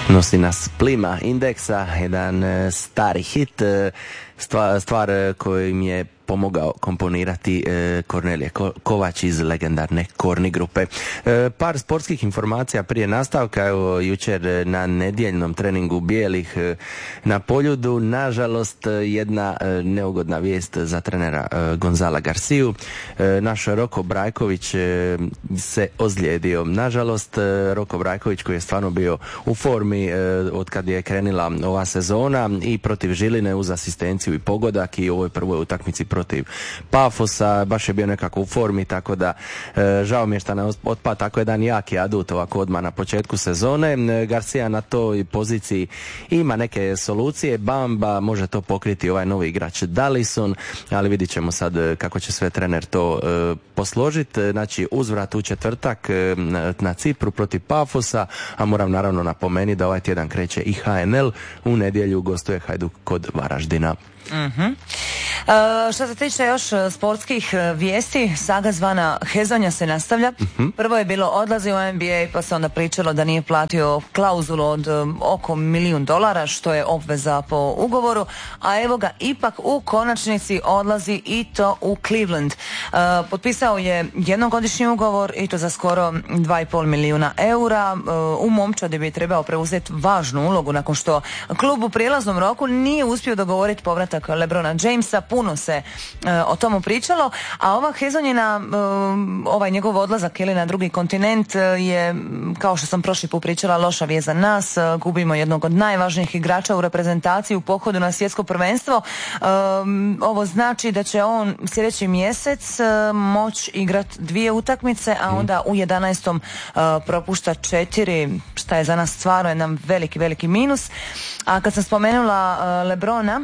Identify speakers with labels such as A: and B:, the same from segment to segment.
A: Nosi nas Plima Indeksa, jedan stari hit, stvar kojim je pomogao komponirati Kornelije Kovač iz legendarne Korni grupe. Par sportskih informacija prije nastavka. Evo, jučer na nedjeljnom treningu bijelih na Poljudu, nažalost, jedna neugodna vijest za trenera Gonzala Garciju. Naš Roko Brajković se ozlijedio. Nažalost, Roko Brajković, koji je stvarno bio u formi od kad je krenila ova sezona i protiv Žiline uz asistenciju i pogodak i u ovoj prvoj utakmici protiv Pafosa, baš je bio nekako u formi, tako da žao mi je što ne otpada tako jedan jaki adut ovako odmah na početku sezone. Garcia na toj poziciji ima neke solucije, Bamba može to pokriti ovaj novi igrač Dallison, ali vidit ćemo sad kako će sve trener to posložiti. Znači uzvrat u četvrtak na Cipru protiv Pafosa, a moram naravno napomenuti da ovaj tjedan kreće i HNL, u nedjelju gostuje Hajduk kod Varaždina.
B: Što se tiče još sportskih vijesti, saga zvana Hezonja se nastavlja. Prvo je bilo odlazi u NBA, pa se onda pričalo da nije platio klauzulu od oko $1 milijun, što je obveza po ugovoru, a evo ga ipak u konačnici odlazi i to u Cleveland. Potpisao je jednogodišnji ugovor i to za skoro €2,5 milijuna. U momčadi bi trebao preuzeti važnu ulogu nakon što klub u prijelaznom roku nije uspio dogovoriti povratak LeBrona Jamesa. Puno se o tomu pričalo, a ova Hezonjina, ovaj njegov odlazak ili na drugi kontinent je, kao što sam prošli put pričala, loša vijest za nas. Gubimo jednog od najvažnijih igrača u reprezentaciji u pohodu na svjetsko prvenstvo. Ovo znači da će on sljedeći mjesec moći igrati 2 utakmice, a onda u 11. propušta 4, šta je za nas stvarno jedan veliki minus. A kad sam spomenula LeBrona,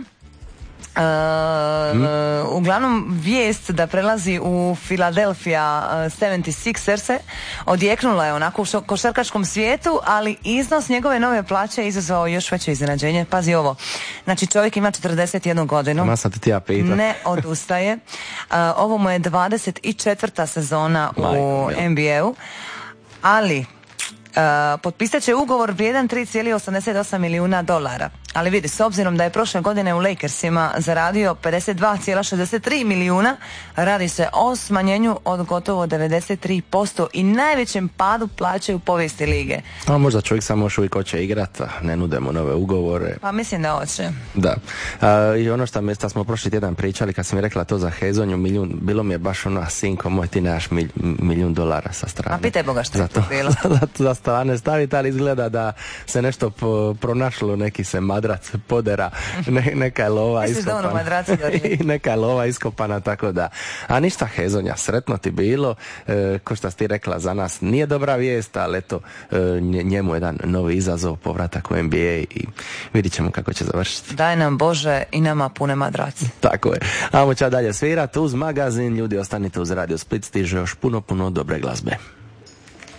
B: uglavnom vijest da prelazi u Philadelphia 76ers odjeknula je onako u košarkaškom svijetu, ali iznos njegove nove plaće je izazvao još veće iznenađenje. Pazi ovo, znači čovjek ima 41 godinu, ne odustaje, ovo mu je 24. sezona u NBA-u, ali potpisat će ugovor vrijedan $3,88 milijuna. Ali vidi, s obzirom da je prošle godine u Lakersima zaradio $52,63 milijuna, radi se o smanjenju od gotovo 93% i najvećem padu plaće u povijesti lige.
A: A možda čovjek samo još uvijek hoće igrati, ne nudemo nove ugovore.
B: Pa mislim da hoće.
A: Da. I ono što smo prošli tjedan pričali, kad sam mi rekla to za Hezonju, bilo mi je baš ono, sinko moj, ti nemaš $1 milijun sa strane.
B: A pitaj Boga što je to bilo.
A: Za strane staviti, ali izgleda da se nešto pronašlo, neki se madrac podera, neka je lova iskopana. Neka je lova iskopana, tako da. A ništa, Hezonja, sretno ti bilo. Ko što ti rekla, za nas nije dobra vijest, ali eto, njemu jedan novi izazov, povratak u NBA i vidit ćemo kako će završiti.
B: Daj nam Bože i nama pune madrace.
A: Tako je. Ajmo će dalje svirati uz magazin. Ljudi, ostanite uz Radio Split, stiže još puno dobre glazbe.